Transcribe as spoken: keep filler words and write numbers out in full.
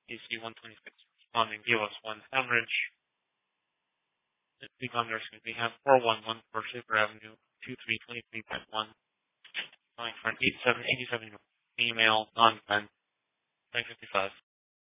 D C one twenty-six responding D O S one hemorrhage. The decom nurse we have four one one for Shaper Avenue, two three twenty-three point one. Calling for an eight seven eighty-seven female, non-pen, nine fifty-five.